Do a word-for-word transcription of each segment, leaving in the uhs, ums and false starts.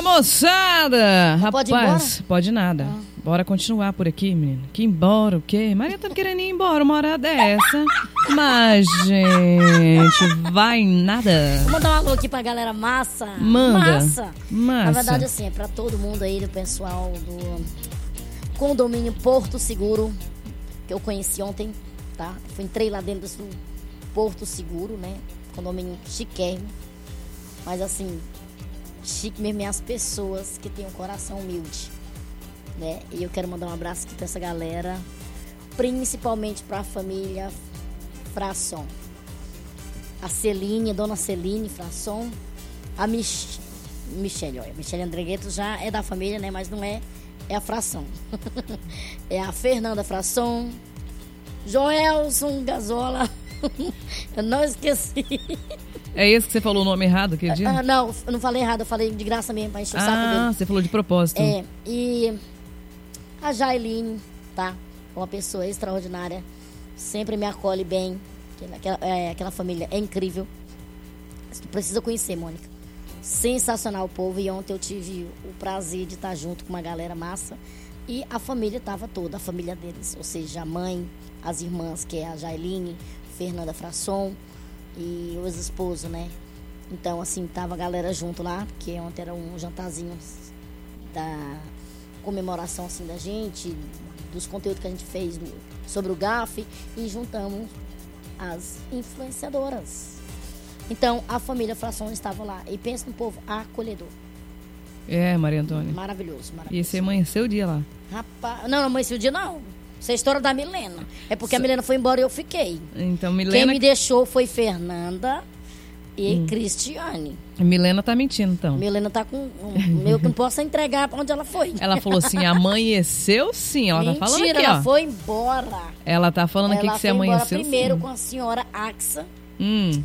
moçada! Não Rapaz, pode ir embora? pode nada. Ah. Bora continuar por aqui, menino. Que embora o quê? Maria tá querendo ir embora uma hora dessa. Mas, gente, vai nada. Vou mandar um alô aqui pra galera massa. Manda. Massa. Massa. Na verdade, assim, é pra todo mundo aí, do pessoal do condomínio Porto Seguro, que eu conheci ontem, tá? Eu entrei lá dentro do Porto Seguro, né? Condomínio chiquérrimo. Mas, assim, chique mesmo é as pessoas que têm um coração humilde, né? E eu quero mandar um abraço aqui pra essa galera, principalmente pra família Frasson. A Celine, a dona Celine Frasson, a Mich... Michele, olha, Michele Andregueto já é da família, né? Mas não é, é a Frasson. É a Fernanda Frasson, Joelson Gazola, eu não esqueci. É esse que você falou o nome errado aquele dia? Ah, não, eu não falei errado, eu falei de graça mesmo, pra encher o saco dele. Ah, você falou de propósito. É, e a Jailine, tá? Uma pessoa extraordinária, sempre me acolhe bem. Aquela, é, aquela família é incrível. Você precisa conhecer, Mônica. Sensacional o povo. E ontem eu tive o prazer de estar junto com uma galera massa. E a família estava toda, a família deles. Ou seja, a mãe, as irmãs, que é a Jailine, Fernanda Frasson e os esposos, né? Então, assim, tava a galera junto lá, porque ontem era um jantarzinho da comemoração, assim, da gente, dos conteúdos que a gente fez do, sobre o G A F, e juntamos as influenciadoras. Então, a família Frasson estava lá. E pensa no povo acolhedor. É, Maria Antônia. Maravilhoso, maravilhoso. E você amanheceu o dia lá? Rapaz, não, não amanheceu o dia, não. Isso é a história da Milena. É porque a Milena foi embora e eu fiquei. Então, Milena... Quem me deixou foi Fernanda e hum. Cristiane. Milena tá mentindo, então. Milena tá com... Um, eu que não posso entregar pra onde ela foi. Ela falou assim, amanheceu sim. Ela Mentira, tá falando aqui, ela ó. foi embora. Ela tá falando ela aqui que você amanheceu embora primeiro sim. com a senhora Axa. Hum.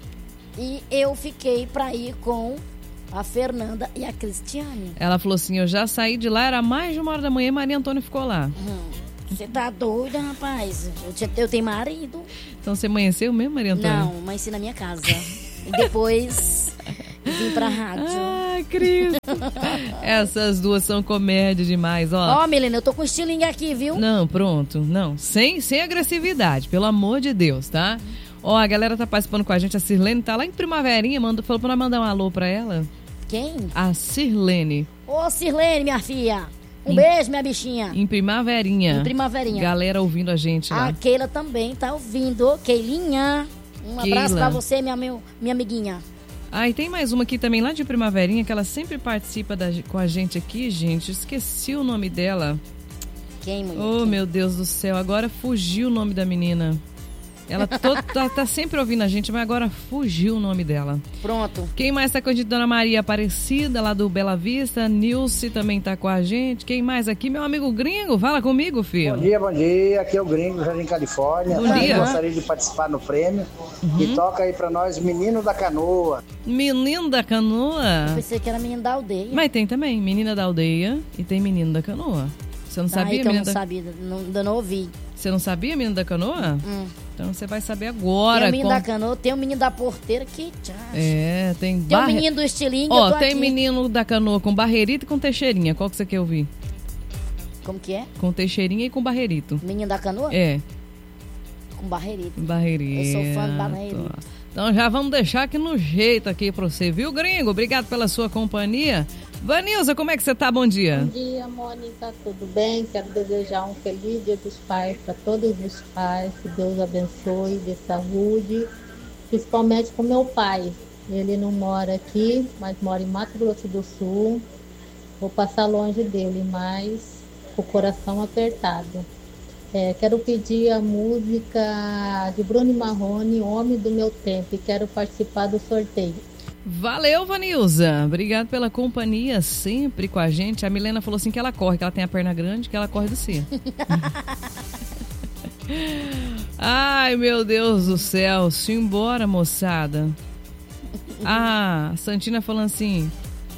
E eu fiquei pra ir com a Fernanda e a Cristiane. Ela falou assim, eu já saí de lá, era mais de uma hora da manhã e Maria Antônia ficou lá. Você hum. tá doida, rapaz? Eu, eu tenho marido. Então você amanheceu mesmo, Maria Antônia? Não, amanheci na minha casa. E depois vim pra rádio. Ai, Cristo. Essas duas são comédia demais, ó. Ó, oh, Milena, eu tô com estilingue aqui, viu? Não, pronto. Não, sem, sem agressividade, pelo amor de Deus, tá? Ó, a galera tá participando com a gente, a Sirlene tá lá em Primaverinha, mandou, falou pra nós mandar um alô pra ela. Quem? A Sirlene. Ô, Sirlene, minha filha. Um em, beijo, minha bichinha. Em Primaverinha. Em Primaverinha. Galera ouvindo a gente lá. A Keila também tá ouvindo. Keilinha. Um Keila. Abraço pra você, minha, meu, minha amiguinha. Ah, e tem mais uma aqui também, lá de Primaverinha, que ela sempre participa da, com a gente aqui, gente. Esqueci o nome dela. Quem, mulher? Oh, Quem? Meu Deus do céu, agora fugiu o nome da menina. Ela to, tá, tá sempre ouvindo a gente, mas agora fugiu o nome dela. Pronto. Quem mais tá com a gente? Dona Maria Aparecida, lá do Bela Vista. Nilce também tá com a gente. Quem mais aqui? Meu amigo Gringo. Fala comigo, filho. Bom dia, bom dia. Aqui é o Gringo, Jardim Califórnia. Bom dia. Eu gostaria de participar no prêmio. Uhum. E toca aí pra nós, Menino da Canoa. Menino da Canoa? Eu pensei que era Menino da Aldeia. Mas tem também, Menina da Aldeia e tem Menino da Canoa. Você não sabia, Aí que eu não da... sabia, não, ainda não ouvi. Você não sabia, Menino da Canoa? Hum. Então você vai saber agora. Tem o menino com... da Canoa, tem o menino da porteira que tchau. É, tem... Tem barre... o menino do estilingue, Ó, eu tô tem aqui. menino da Canoa com barreirito e com teixeirinha. Qual que você quer ouvir? Como que é? Com teixeirinha e com barreirito. Menino da Canoa? É. Com barreirito. Barreirito. Eu sou fã de barreirito. Então já vamos deixar aqui no jeito aqui pra você, viu, Gringo? Obrigado pela sua companhia. Vanilza, como é que você tá? Bom dia. Bom dia, Mônica. Tudo bem? Quero desejar um feliz Dia dos Pais para todos os pais. Que Deus abençoe, dê saúde. Principalmente com meu pai. Ele não mora aqui, mas mora em Mato Grosso do Sul. Vou passar longe dele, mas com o coração apertado. É, quero pedir a música de Bruno Marrone, Homem do Meu Tempo, e quero participar do sorteio. Valeu, Vanilza. Obrigado pela companhia, sempre com a gente. A Milena falou assim que ela corre, que ela tem a perna grande, que ela corre do C. Ai, meu Deus do céu. Simbora, moçada. Ah, a Santina falando assim...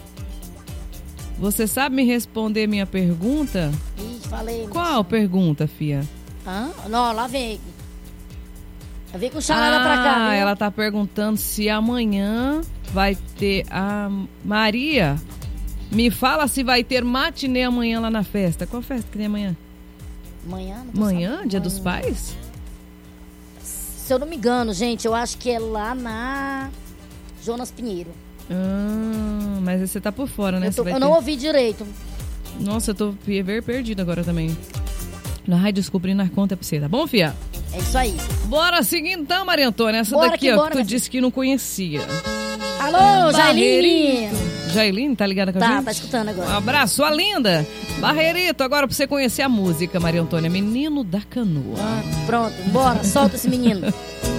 Você sabe me responder minha pergunta? Ih, falei. Qual pergunta, fia? Hã? Não, lá vem. Vem com chamada ah, pra cá. Ah, ela tá perguntando se amanhã vai ter a Maria. Me fala se vai ter matinê amanhã lá na festa. Qual festa que tem amanhã? Amanhã? Não tô Amanhã, sabendo. Dia Amanhã. dos Pais? Se eu não me engano, gente, eu acho que é lá na Jonas Pinheiro. Ah, mas você tá por fora, né? Eu, tô- Você vai eu não ter- ouvi direito. Nossa, eu tô ver perdido agora também. Vai descobrindo as contas pra você, tá bom, fia? É isso aí. Bora seguir então, Maria Antônia. Essa Bora daqui, que ó, bora, que tu minha disse que não conhecia. Alô, Jailine! Jailine, tá ligada com a Tá, gente? tá escutando agora. Um abraço, sua linda. Barreirito, agora pra você conhecer a música, Maria Antônia. Menino da Canoa. Ah, pronto, bora, solta esse menino.